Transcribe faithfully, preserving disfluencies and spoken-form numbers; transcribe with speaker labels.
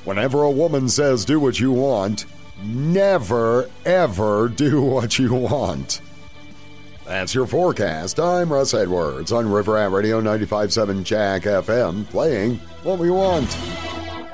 Speaker 1: Whenever a woman says do what you want, never, ever do what you want. That's your forecast. I'm Russ Edwards on River Rat Radio ninety-five point seven Jack F M, playing what we want.